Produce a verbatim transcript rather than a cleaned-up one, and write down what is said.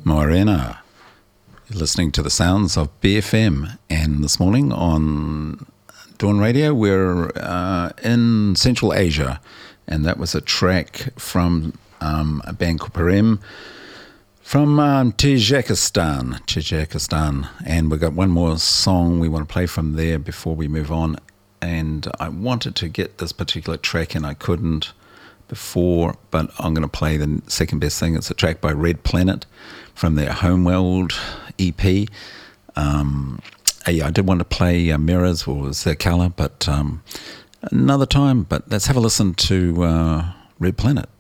Morena. You're listening to the sounds of B F M, and this morning on Dawn Radio we're uh, in Central Asia, and that was a track from um, a band called Perem from um, Tajikistan, Tajikistan, and we've got one more song we want to play from there before we move on, and I wanted to get this particular track and I couldn't before, but I'm going to play the second best thing. It's a track by Red Planet from their Homeworld E P. Um, yeah, I did want to play uh, Mirrors or Zerkala, but um, another time. But let's have a listen to uh, Red Planet.